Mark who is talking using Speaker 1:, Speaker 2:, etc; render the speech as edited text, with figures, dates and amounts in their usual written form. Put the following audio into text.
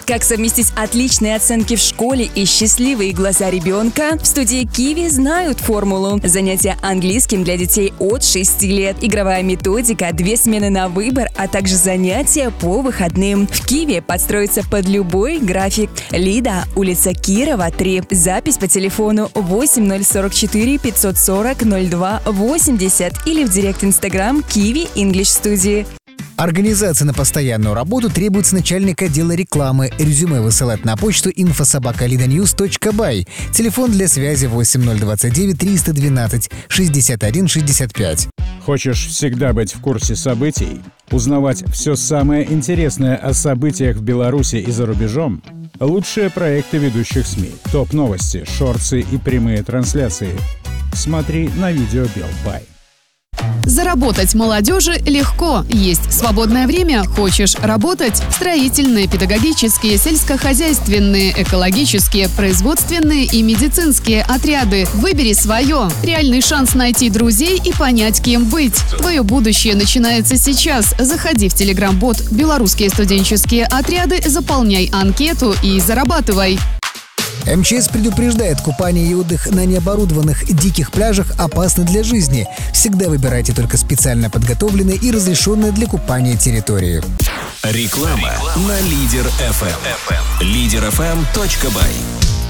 Speaker 1: Как совместить отличные оценки в школе и счастливые глаза ребенка? В студии Kiwi знают формулу. Занятия английским для детей от 6 лет, игровая методика, 2 смены на выбор, а также занятия по выходным. В Kiwi подстроиться под любой график. Лида, улица Кирова, 3. Запись по телефону 8044 540 02 80 или в директ Instagram Kiwi English Studio.
Speaker 2: Организация на постоянную работу требуется начальника отдела рекламы. Резюме высылать на почту info@lidanews.by. Телефон для связи 8029 312 61 65.
Speaker 3: Хочешь всегда быть в курсе событий? Узнавать все самое интересное о событиях в Беларуси и за рубежом? Лучшие проекты ведущих СМИ, топ-новости, шортсы и прямые трансляции. Смотри на видео Белбай.
Speaker 4: Заработать молодежи легко. Есть свободное время? Хочешь работать? Строительные, педагогические, сельскохозяйственные, экологические, производственные и медицинские отряды. Выбери свое. Реальный шанс найти друзей и понять, кем быть. Твое будущее начинается сейчас. Заходи в телеграм-бот «Белорусские студенческие отряды», заполняй анкету и зарабатывай.
Speaker 2: МЧС предупреждает, купание и отдых на необорудованных диких пляжах опасны для жизни. Всегда выбирайте только специально подготовленные и разрешенные для купания территории.
Speaker 5: Реклама на Лидер FM. Liderfm.by.